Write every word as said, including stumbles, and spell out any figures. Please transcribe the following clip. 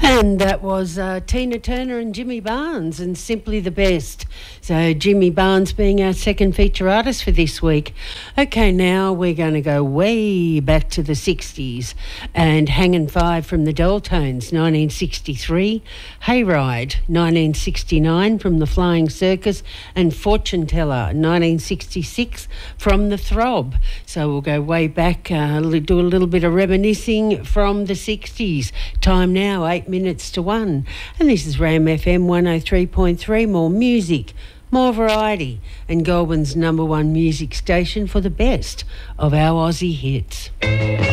And that was uh, Tina Turner and Jimmy Barnes and Simply the Best. So Jimmy Barnes being our second feature artist for this week. Okay, now we're going to go way back to the sixties and Hangin' Five from the Deltones, nineteen sixty-three, Hayride, nineteen sixty-nine from the Flying Circus, and Fortune Teller, nineteen sixty-six from the Throb. So we'll go way back, uh, do a little bit of reminiscing from the sixties. Time now, eight minutes to one. And this is Ram F M one oh three point three. More music, more variety, and Goulburn's number one music station for the best of our Aussie hits.